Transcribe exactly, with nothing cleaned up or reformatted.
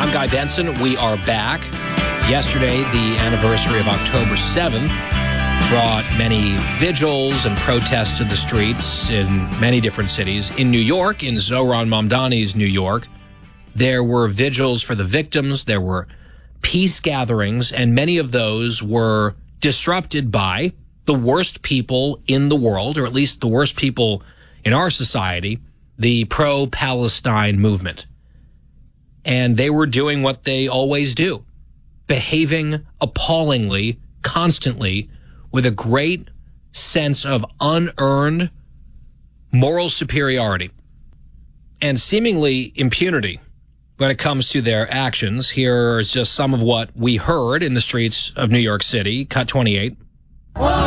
I'm Guy Benson. We are back. Yesterday, the anniversary of October seventh brought many vigils and protests to the streets in many different cities. In New York, in Zohran Mamdani's New York, there were vigils for the victims. There were peace gatherings, and many of those were disrupted by the worst people in the world, or at least the worst people in our society, the pro-Palestine movement. And they were doing what they always do, behaving appallingly, constantly, with a great sense of unearned moral superiority and seemingly impunity when it comes to their actions. Here is just some of what we heard in the streets of New York City. Cut twenty-eight.